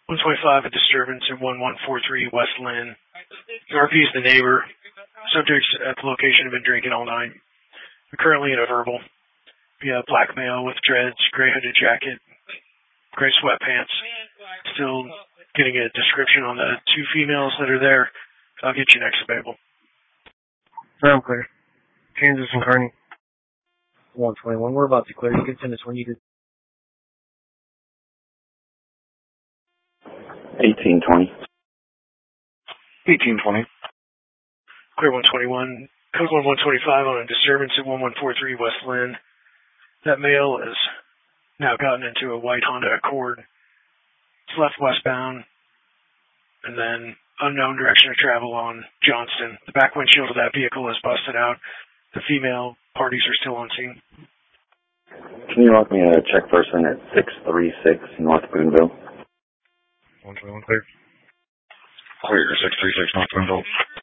125, a disturbance in 1143 West Lynn. RP is the neighbor. Subjects at the location have been drinking all night. We're currently in a verbal. We have black male with dreads, gray hooded jacket, gray sweatpants. Still getting a description on the two females that are there. I'll get you next available. I'm clear. Kansas and Kearney. 121. We're about to clear. You can send us when you do. 1820. 1820. Clear 121. Code 1125 on a disturbance at 1143 West Lynn. That male has now gotten into a white Honda Accord. It's left westbound, and then unknown direction of travel on Johnston. The back windshield of that vehicle is busted out. The female parties are still on scene. Can you lock me a check person at 636 North Boonville? 121 clear. Clear, 636 North Boonville.